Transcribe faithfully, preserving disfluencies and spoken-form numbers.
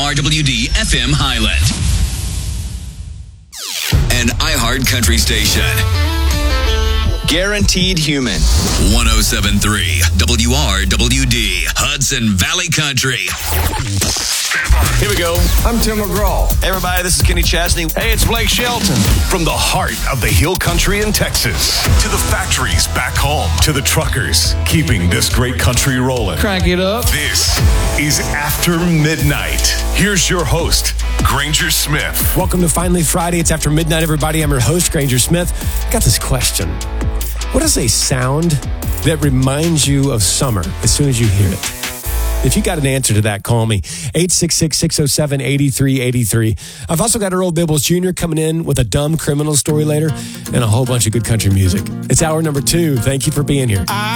R W D F M Highland. An iHeart Country station. Guaranteed Human. one oh seven point three W R W D, Hudson Valley Country. Here we go. I'm Tim McGraw. Hey everybody, this is Kenny Chesney. Hey, it's Blake Shelton. From the heart of the Hill Country in Texas to the factories back home to the truckers keeping this great country rolling. Crank it up. This is After Midnight. Here's your host, Granger Smith. Welcome to Finally Friday. It's After Midnight, everybody. I'm your host, Granger Smith. Got this question. What is a sound that reminds you of summer as soon as you hear it? If you got an answer to that, call me. eight six six, six oh seven, eight three eight three. I've also got Earl Bibbles Junior coming in with a dumb criminal story later and a whole bunch of good country music. It's hour number two. Thank you for being here. I